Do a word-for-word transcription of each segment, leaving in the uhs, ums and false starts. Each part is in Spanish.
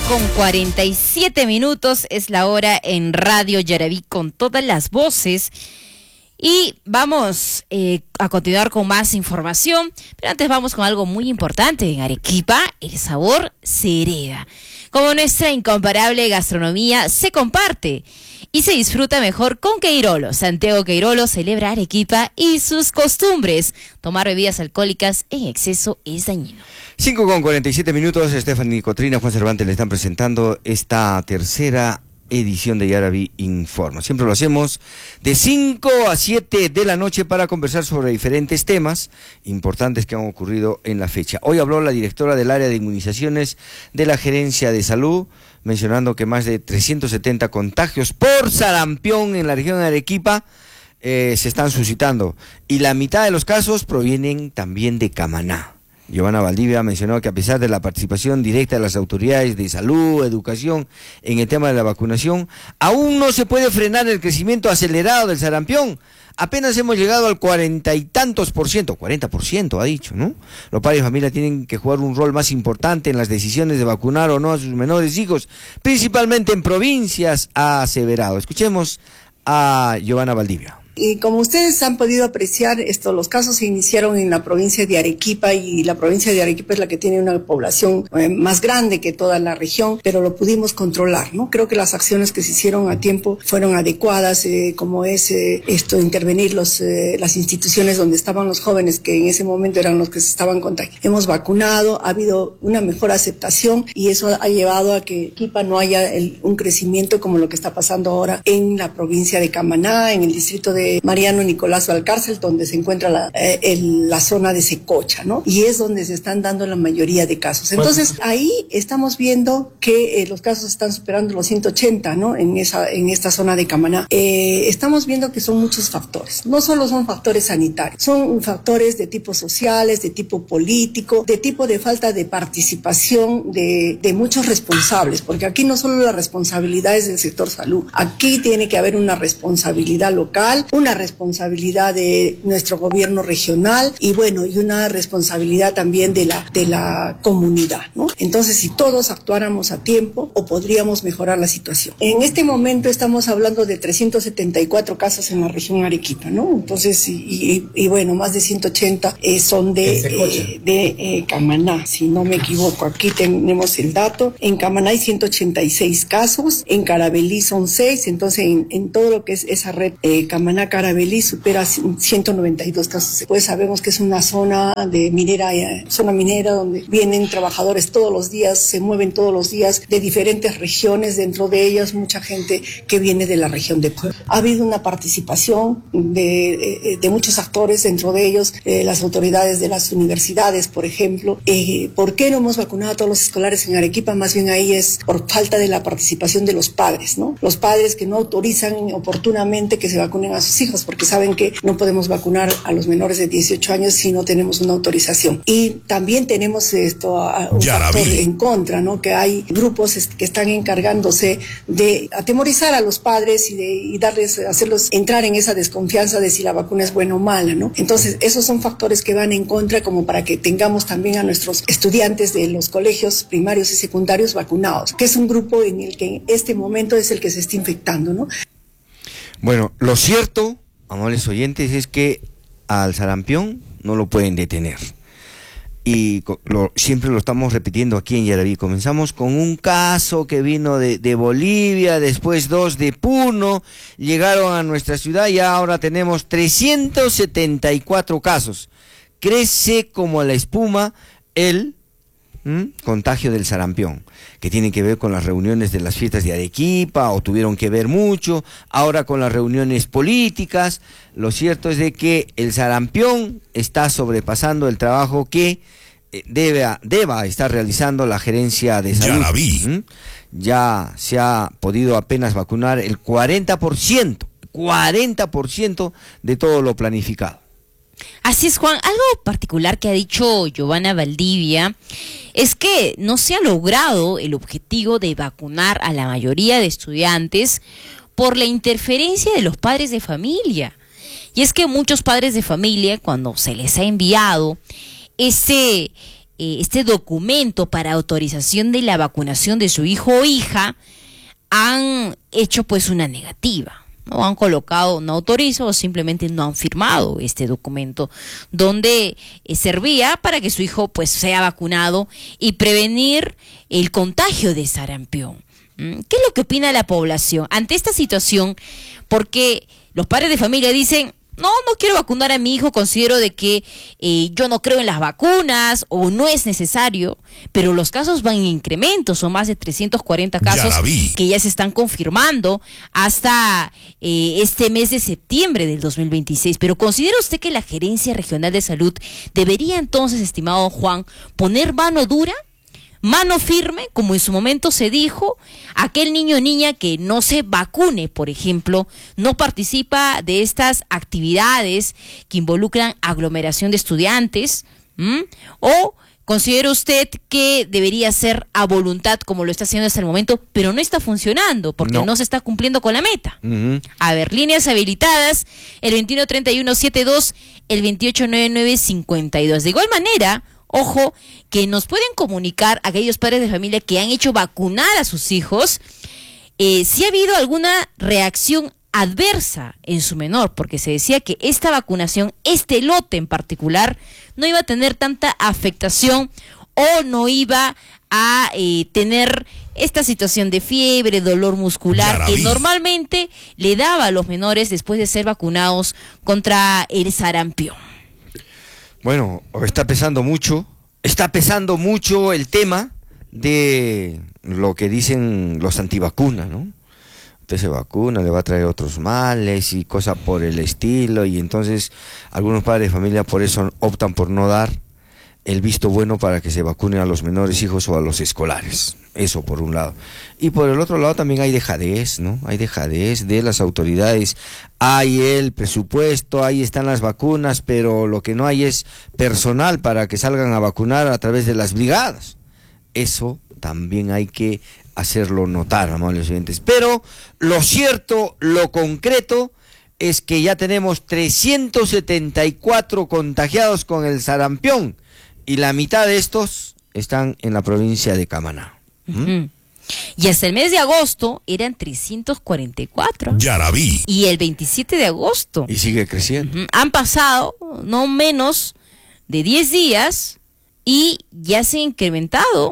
con cuarenta y siete minutos es la hora en Radio Yaraví con todas las voces. Y vamos eh, a continuar con más información, pero antes vamos con algo muy importante. En Arequipa, el sabor se hereda. Como nuestra incomparable gastronomía se comparte y se disfruta mejor con Queirolo. Santiago Queirolo celebra Arequipa y sus costumbres. Tomar bebidas alcohólicas en exceso es dañino. cinco con cuarenta y siete minutos, Stephanie Cotrina, Juan Cervantes le están presentando esta tercera edición de Yaraví Informa. Siempre lo hacemos de cinco a siete de la noche para conversar sobre diferentes temas importantes que han ocurrido en la fecha. Hoy habló la directora del área de inmunizaciones de la Gerencia de Salud, mencionando que más de trescientos setenta contagios por sarampión en la región de Arequipa eh, se están suscitando y la mitad de los casos provienen también de Camaná. Giovanna Valdivia mencionó que a pesar de la participación directa de las autoridades de salud, educación en el tema de la vacunación, aún no se puede frenar el crecimiento acelerado del sarampión. Apenas hemos llegado al cuarenta y tantos por ciento, cuarenta por ciento ha dicho, ¿no? Los padres de familia tienen que jugar un rol más importante en las decisiones de vacunar o no a sus menores hijos, principalmente en provincias, ha aseverado. Escuchemos a Giovanna Valdivia. Y como ustedes han podido apreciar, esto, los casos se iniciaron en la provincia de Arequipa y la provincia de Arequipa es la que tiene una población eh, más grande que toda la región, pero lo pudimos controlar, ¿no? Creo que las acciones que se hicieron a tiempo fueron adecuadas, eh, como es eh, esto, intervenir los, eh, las instituciones donde estaban los jóvenes, que en ese momento eran los que se estaban contagiando. Hemos vacunado, ha habido una mejor aceptación y eso ha llevado a que Arequipa no haya el, un crecimiento como lo que está pasando ahora en la provincia de Camaná, en el distrito de Mariano Nicolás Valcárcel, donde se encuentra la, eh, el, la zona de Secocha, ¿no? Y es donde se están dando la mayoría de casos. Entonces, ahí estamos viendo que eh, los casos están superando los ciento ochenta, ¿no? En esa, en esta zona de Camaná. Eh, estamos viendo que son muchos factores. No solo son factores sanitarios, son factores de tipo sociales, de tipo político, de tipo de falta de participación de, de muchos responsables, porque aquí no solo la responsabilidad es del sector salud, aquí tiene que haber una responsabilidad local, una responsabilidad de nuestro gobierno regional y bueno, y una responsabilidad también de la, de la comunidad, ¿no? Entonces, si todos actuáramos a tiempo, o podríamos mejorar la situación. En este momento estamos hablando de trescientos setenta y cuatro casos en la región Arequipa, ¿no? Entonces, y, y, y bueno, más de ciento ochenta eh, son de, eh, de eh, Camaná, si no me equivoco. Aquí tenemos el dato. En Camaná hay ciento ochenta y seis casos, en Carabelí son seis, entonces en, en todo lo que es esa red eh, Camaná Carabelí supera ciento noventa y dos casos. Pues sabemos que es una zona de minera, zona minera donde vienen trabajadores todos los días, se mueven todos los días de diferentes regiones, dentro de ellas mucha gente que viene de la región de Puebla. Ha habido una participación de, de, de muchos actores, dentro de ellos eh, las autoridades de las universidades, por ejemplo. Eh, ¿Por qué no hemos vacunado a todos los escolares en Arequipa? Más bien ahí es por falta de la participación de los padres, ¿no? Los padres que no autorizan oportunamente que se vacunen a sus hijos, porque saben que no podemos vacunar a los menores de dieciocho años si no tenemos una autorización. Y también tenemos esto a, un factor en contra, ¿no? Que hay grupos que están encargándose de atemorizar a los padres y de y darles, hacerlos entrar en esa desconfianza de si la vacuna es buena o mala, ¿no? Entonces, esos son factores que van en contra, como para que tengamos también a nuestros estudiantes de los colegios primarios y secundarios vacunados, que es un grupo en el que en este momento es el que se está infectando, ¿no? Bueno, lo cierto, amables oyentes, es que al sarampión no lo pueden detener. Y lo, siempre lo estamos repitiendo aquí en Yaraví. Comenzamos con un caso que vino de, de Bolivia, después dos de Puno, llegaron a nuestra ciudad y ahora tenemos trescientos setenta y cuatro casos. Crece como la espuma el ¿Mm? contagio del sarampión, que tiene que ver con las reuniones de las fiestas de Arequipa, o tuvieron que ver mucho, ahora con las reuniones políticas. Lo cierto es de que el sarampión está sobrepasando el trabajo que eh, debe, deba estar realizando la gerencia de salud. ¿Mm? Ya se ha podido apenas vacunar el cuarenta por ciento, cuarenta por ciento de todo lo planificado. Así es, Juan. Algo particular que ha dicho Giovanna Valdivia es que no se ha logrado el objetivo de vacunar a la mayoría de estudiantes por la interferencia de los padres de familia. Y es que muchos padres de familia, cuando se les ha enviado ese eh, este documento para autorización de la vacunación de su hijo o hija, han hecho pues una negativa. No han colocado no autorizo o simplemente no han firmado este documento donde eh, servía para que su hijo pues sea vacunado y prevenir el contagio de sarampión. ¿Mm? ¿Qué es lo que opina la población ante esta situación? Porque los padres de familia dicen, no, no quiero vacunar a mi hijo, considero de que eh, yo no creo en las vacunas o no es necesario, pero los casos van en incremento, son más de trescientos cuarenta casos ya que ya se están confirmando hasta eh, este mes de septiembre del dos mil veintiséis. Pero ¿considera usted que la Gerencia Regional de Salud debería entonces, estimado Juan, poner mano dura? Mano firme, como en su momento se dijo, aquel niño o niña que no se vacune, por ejemplo, no participa de estas actividades que involucran aglomeración de estudiantes, ¿m? O considera usted que debería ser a voluntad como lo está haciendo hasta el momento, pero no está funcionando porque no, no se está cumpliendo con la meta. Uh-huh. A ver, líneas habilitadas, el veintiuno treinta y uno setenta y dos, el veintiocho noventa y nueve cincuenta y dos. De igual manera, ojo, que nos pueden comunicar aquellos padres de familia que han hecho vacunar a sus hijos, eh, si ha habido alguna reacción adversa en su menor, porque se decía que esta vacunación, este lote en particular, no iba a tener tanta afectación o no iba a eh, tener esta situación de fiebre, dolor muscular que normalmente le daba a los menores después de ser vacunados contra el sarampión. Bueno, está pesando mucho, está pesando mucho el tema de lo que dicen los antivacunas, ¿no? Usted se vacuna, le va a traer otros males y cosas por el estilo, y entonces algunos padres de familia por eso optan por no dar el visto bueno para que se vacunen a los menores hijos o a los escolares. Eso por un lado. Y por el otro lado también hay dejadez, ¿no? Hay dejadez de las autoridades. Hay el presupuesto, ahí están las vacunas, pero lo que no hay es personal para que salgan a vacunar a través de las brigadas. Eso también hay que hacerlo notar, amables oyentes. Pero lo cierto, lo concreto, es que ya tenemos trescientos setenta y cuatro contagiados con el sarampión, y la mitad de estos están en la provincia de Camaná. ¿Mm? Uh-huh. Y hasta el mes de agosto eran trescientos cuarenta y cuatro. Ya la vi. Y el veintisiete de agosto. Y sigue creciendo. Uh-huh. Han pasado no menos de diez días y ya se ha incrementado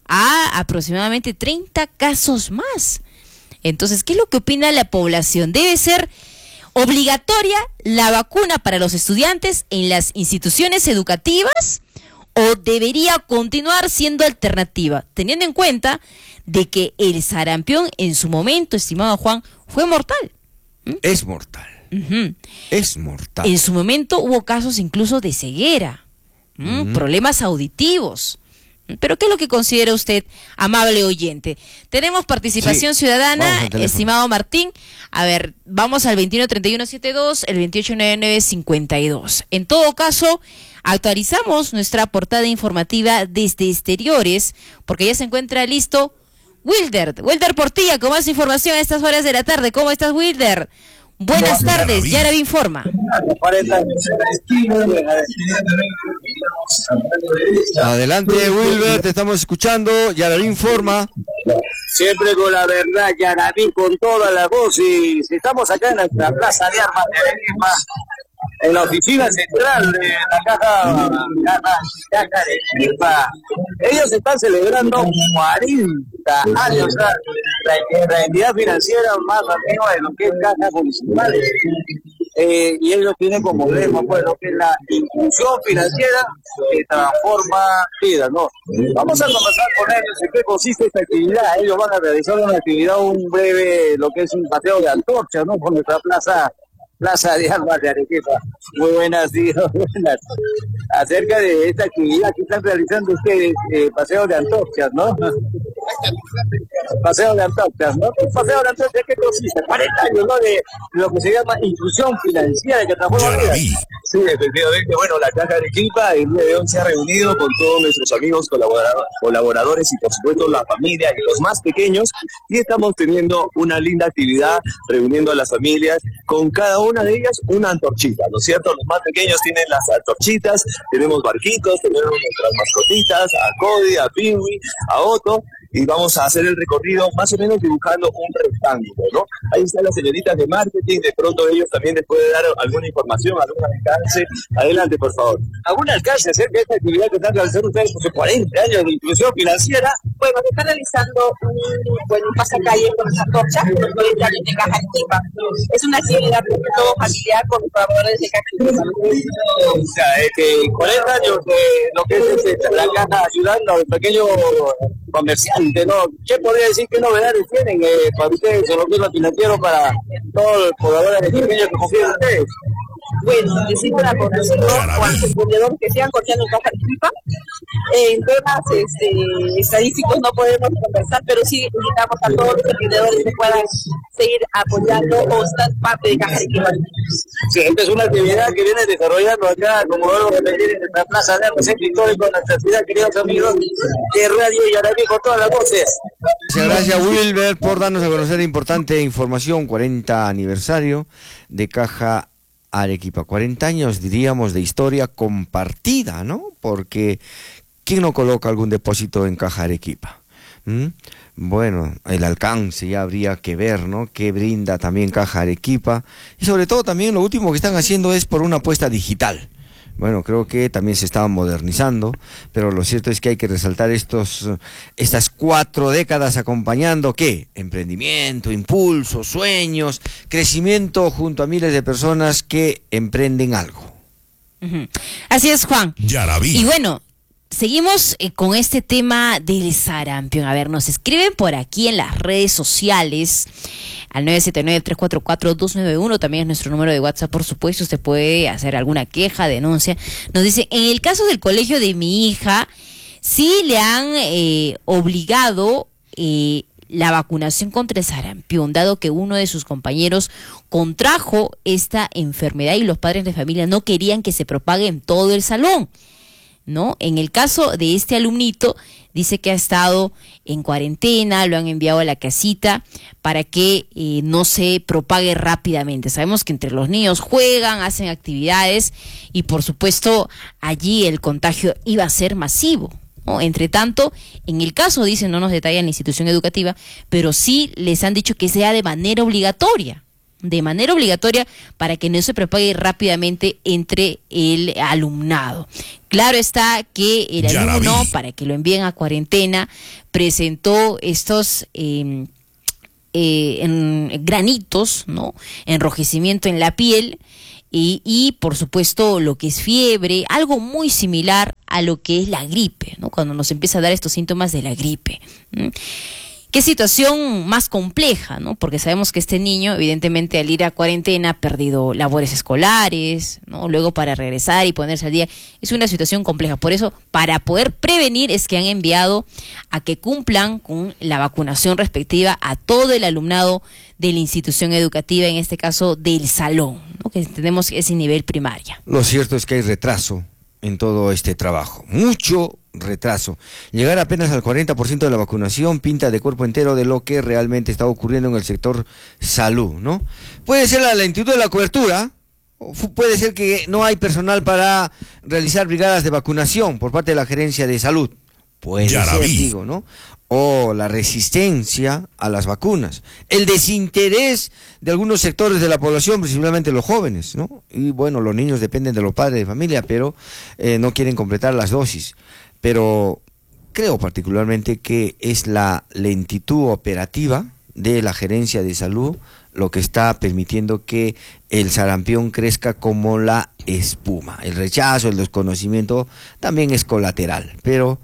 a aproximadamente treinta casos más. Entonces, ¿qué es lo que opina la población? ¿Debe ser obligatoria la vacuna para los estudiantes en las instituciones educativas o debería continuar siendo alternativa, teniendo en cuenta de que el sarampión en su momento, estimado Juan, fue mortal? ¿Mm? Es mortal. Uh-huh. Es mortal. En su momento hubo casos incluso de ceguera, ¿Mm? Uh-huh. Problemas auditivos. Pero ¿qué es lo que considera usted, amable oyente? Tenemos participación sí, ciudadana, estimado Martín. A ver, vamos al veintiuno treinta y uno setenta y dos, el veintiocho noventa y nueve cincuenta y dos. En todo caso, actualizamos nuestra portada informativa desde exteriores, porque ya se encuentra listo Wilder. Wilder Portilla, con más información a estas horas de la tarde. ¿Cómo estás, Wilder? Buenas tardes, Yaraví informa. Adelante, Wilber, te estamos escuchando. Yaraví informa. Siempre con la verdad, Yaraví con todas las voces. Estamos acá en nuestra plaza de armas de Arequipa, en la oficina central de la caja, caja, caja de Arequipa. Ellos están celebrando cuarenta años, la, la entidad financiera más antigua de lo que es cajas municipales. Eh, y ellos tienen como lema, pues, lo que es la inclusión financiera que transforma vidas, ¿no? Vamos a conversar con ellos en qué consiste esta actividad. Ellos van a realizar una actividad, un breve, lo que es un paseo de antorchas, ¿no? Por nuestra plaza Plaza de Armas de Arequipa. Muy buenas, tío, buenas. Acerca de esta actividad que están realizando ustedes, eh, paseo de antorchas, ¿no? Paseo de antorchas, ¿no? Paseo de antorchas, ¿qué consiste? cuarenta años, ¿no? De lo que se llama inclusión financiera que transforma vidas. Sí, efectivamente, bueno, la Caja Arequipa el día de hoy se ha reunido con todos nuestros amigos colaborador, colaboradores y por supuesto la familia y los más pequeños, y estamos teniendo una linda actividad reuniendo a las familias, con cada una de ellas una antorchita, ¿no es cierto? Los más pequeños tienen las antorchitas, tenemos barquitos, tenemos nuestras mascotitas, a Cody, a Piwi, a Otto, y vamos a hacer el recorrido más o menos dibujando un rectángulo, ¿no? Ahí están las señoritas de marketing, de pronto ellos también les pueden dar alguna información, algún alcance. Adelante, por favor. ¿Algún alcance acerca de esta actividad que están realizando ustedes por cuarenta años de inclusión financiera? Bueno, se está realizando un, bueno, un pasacalle con esa torcha, los cuarenta años de Caja Arequipa. Es una actividad que todo familiar con los trabajadores de Caja Arequipa. O sea, es que cuarenta años de lo que es este, la Caja ayudando al pequeño comerciante, ¿no? ¿Qué podría decir? ¿Qué novedades tienen eh, para ustedes en lo que es lo financiero para todos los jugadores de pequeños que confían en ustedes? Bueno, decimos la población o a los emprendedores que sean confiando en Caja Arequipa. En temas este, estadísticos no podemos conversar, pero sí invitamos a todos los emprendedores que puedan seguir apoyando o estar parte de Caja Arequipa. Sí, esta es una actividad que viene desarrollando acá, como vuelvo a repetir, en la Plaza de Armas, centro histórico de nuestra ciudad, queridos amigos de Radio Yaraví con todas las voces. Muchas gracias, Wilber, por darnos a conocer importante información, cuarenta aniversario de Caja Arequipa, cuarenta años, diríamos, de historia compartida, ¿no? Porque ¿quién no coloca algún depósito en Caja Arequipa? ¿Mm? Bueno, el alcance ya habría que ver, ¿no? ¿Qué brinda también Caja Arequipa? Y sobre todo también lo último que están haciendo es por una apuesta digital. Bueno, creo que también se estaban modernizando, pero lo cierto es que hay que resaltar estos, estas cuatro décadas acompañando, ¿qué? Emprendimiento, impulso, sueños, crecimiento junto a miles de personas que emprenden algo. Uh-huh. Así es, Juan. Yaraví. Y bueno, seguimos eh, con este tema del sarampión. A ver, nos escriben por aquí en las redes sociales al nueve siete nueve, tres cuatro cuatro, dos nueve uno, también es nuestro número de WhatsApp, por supuesto. Usted puede hacer alguna queja, denuncia. Nos dice, en el caso del colegio de mi hija, sí le han eh, obligado eh, la vacunación contra el sarampión, dado que uno de sus compañeros contrajo esta enfermedad y los padres de familia no querían que se propague en todo el salón, ¿no? En el caso de este alumnito, dice que ha estado en cuarentena, lo han enviado a la casita para que eh, no se propague rápidamente. Sabemos que entre los niños juegan, hacen actividades y por supuesto allí el contagio iba a ser masivo, ¿no? Entre tanto, en el caso, dicen, no nos detalla la institución educativa, pero sí les han dicho que sea de manera obligatoria. de manera obligatoria para que no se propague rápidamente entre el alumnado. Claro está que el Yaraví. alumno, para que lo envíen a cuarentena, presentó estos eh, eh, en granitos, ¿no? Enrojecimiento en la piel y, y, por supuesto, lo que es fiebre, algo muy similar a lo que es la gripe, ¿no? Cuando nos empieza a dar estos síntomas de la gripe. ¿Mm? Qué situación más compleja, ¿no? Porque sabemos que este niño, evidentemente, al ir a cuarentena, ha perdido labores escolares, ¿no? Luego para regresar y ponerse al día, es una situación compleja. Por eso, para poder prevenir, es que han enviado a que cumplan con la vacunación respectiva a todo el alumnado de la institución educativa, en este caso del salón, ¿no? Que tenemos ese nivel primaria. Lo cierto es que hay retraso en todo este trabajo, mucho retraso. Llegar apenas al cuarenta por ciento de la vacunación pinta de cuerpo entero de lo que realmente está ocurriendo en el sector salud, ¿no? Puede ser la lentitud de la cobertura, o puede ser que no hay personal para realizar brigadas de vacunación por parte de la gerencia de salud. Puede ser, digo, ¿no? O la resistencia a las vacunas, el desinterés de algunos sectores de la población, principalmente los jóvenes, ¿no? Y bueno, los niños dependen de los padres de familia, pero eh, no quieren completar las dosis. Pero creo particularmente que es la lentitud operativa de la gerencia de salud lo que está permitiendo que el sarampión crezca como la espuma. El rechazo, el desconocimiento también es colateral, pero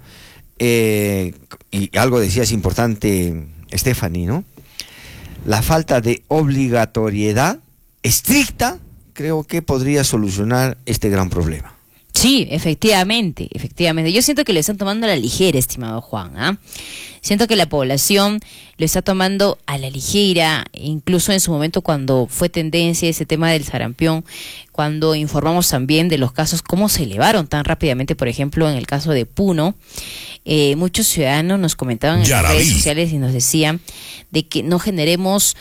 eh, y algo decías importante, Stephanie, ¿no? La falta de obligatoriedad estricta creo que podría solucionar este gran problema. Sí, efectivamente, efectivamente. Yo siento que lo están tomando a la ligera, estimado Juan, ¿ah? Siento que la población lo está tomando a la ligera, incluso en su momento cuando fue tendencia ese tema del sarampión, cuando informamos también de los casos, cómo se elevaron tan rápidamente. Por ejemplo, en el caso de Puno, eh, muchos ciudadanos nos comentaban en las redes sociales y nos decían de que no generemos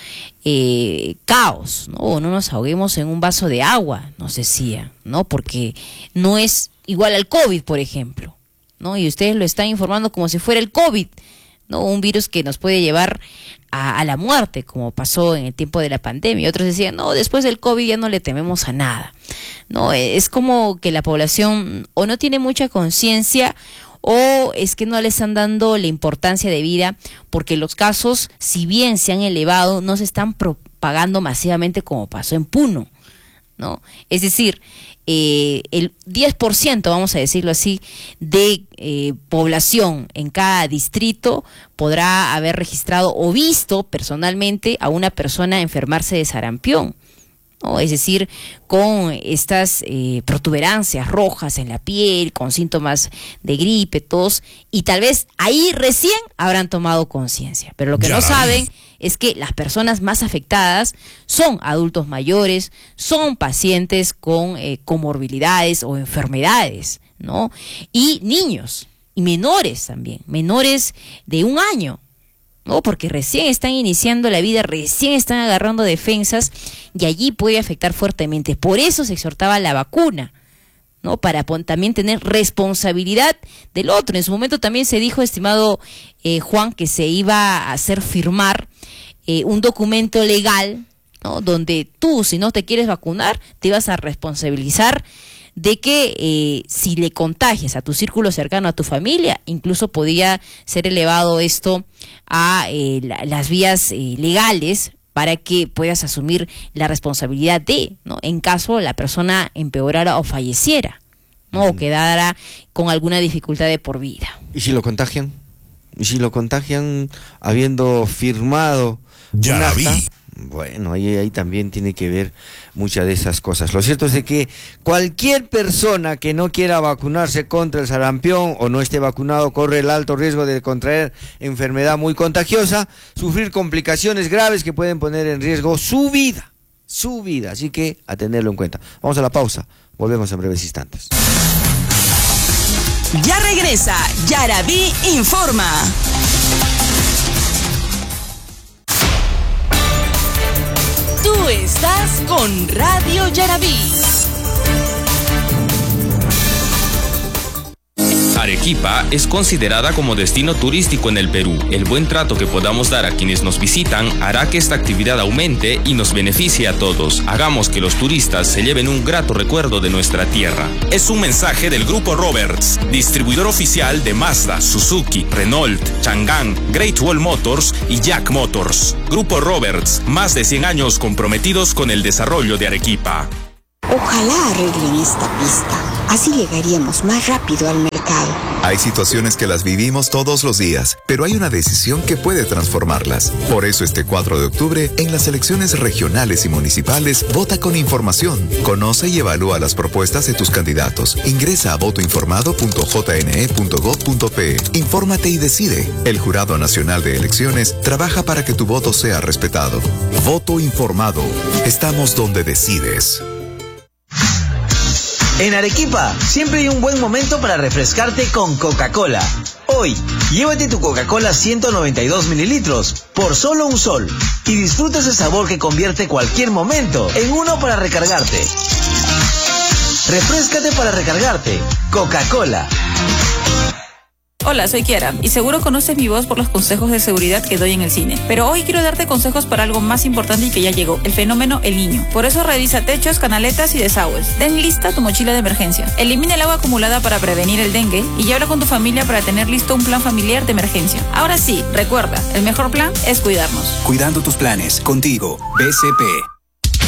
eh, caos, ¿no? O no nos ahoguemos en un vaso de agua, nos decía, ¿no? Porque no es igual al COVID, por ejemplo, ¿no? Y ustedes lo están informando como si fuera el COVID, ¿no? Un virus que nos puede llevar a, a la muerte, como pasó en el tiempo de la pandemia. Otros decían, no, después del COVID ya no le tememos a nada, ¿no? Es como que la población o no tiene mucha conciencia o es que no le están dando la importancia de vida, porque los casos, si bien se han elevado, no se están propagando masivamente como pasó en Puno, ¿no? Es decir, eh, el diez por ciento, vamos a decirlo así, de eh, población en cada distrito podrá haber registrado o visto personalmente a una persona enfermarse de sarampión, ¿no? Es decir, con estas eh, protuberancias rojas en la piel, con síntomas de gripe, tos, y tal vez ahí recién habrán tomado conciencia. Pero lo que ya no saben es que las personas más afectadas son adultos mayores, son pacientes con eh, comorbilidades o enfermedades, ¿no? Y niños, y menores también, menores de un año, ¿no? Porque recién están iniciando la vida, recién están agarrando defensas y allí puede afectar fuertemente. Por eso se exhortaba la vacuna, ¿no? Para también tener responsabilidad del otro. En su momento también se dijo, estimado eh, Juan, que se iba a hacer firmar eh, un documento legal, ¿no? Donde tú, si no te quieres vacunar, te vas a responsabilizar de que eh, si le contagias a tu círculo cercano, a tu familia, incluso podía ser elevado esto a eh, la, las vías eh, legales para que puedas asumir la responsabilidad de, ¿no? En caso la persona empeorara o falleciera, ¿no? Uh-huh. O quedara con alguna dificultad de por vida. ¿Y si lo contagian? ¿Y si lo contagian habiendo firmado ya un acta? vi. Bueno, ahí, ahí también tiene que ver muchas de esas cosas. Lo cierto es de que cualquier persona que no quiera vacunarse contra el sarampión o no esté vacunado corre el alto riesgo de contraer enfermedad muy contagiosa, sufrir complicaciones graves que pueden poner en riesgo su vida, su vida. Así que a tenerlo en cuenta. Vamos a la pausa, volvemos en breves instantes. Ya regresa Yaraví Informa. Tú estás con Radio Yaraví. Arequipa es considerada como destino turístico en el Perú. El buen trato que podamos dar a quienes nos visitan hará que esta actividad aumente y nos beneficie a todos. Hagamos que los turistas se lleven un grato recuerdo de nuestra tierra. Es un mensaje del Grupo Roberts, distribuidor oficial de Mazda, Suzuki, Renault, Chang'an, Great Wall Motors y Jack Motors. Grupo Roberts, más de cien años comprometidos con el desarrollo de Arequipa. Ojalá arreglen esta pista. Así llegaríamos más rápido al mercado. Hay situaciones que las vivimos todos los días, pero hay una decisión que puede transformarlas. Por eso este cuatro de octubre, en las elecciones regionales y municipales, vota con información. Conoce y evalúa las propuestas de tus candidatos. Ingresa a voto informado punto j n e punto gov punto pe. Infórmate y decide. El Jurado Nacional de Elecciones trabaja para que tu voto sea respetado. Voto informado. Estamos donde decides. En Arequipa, siempre hay un buen momento para refrescarte con Coca-Cola. Hoy, llévate tu Coca-Cola ciento noventa y dos mililitros por solo un sol y disfruta ese sabor que convierte cualquier momento en uno para recargarte. Refréscate para recargarte. Coca-Cola. Hola, soy Kiara y seguro conoces mi voz por los consejos de seguridad que doy en el cine. Pero hoy quiero darte consejos para algo más importante y que ya llegó, el fenómeno El Niño. Por eso revisa techos, canaletas y desagües. Ten lista tu mochila de emergencia. Elimina el agua acumulada para prevenir el dengue y habla con tu familia para tener listo un plan familiar de emergencia. Ahora sí, recuerda, el mejor plan es cuidarnos. Cuidando tus planes, contigo, B C P.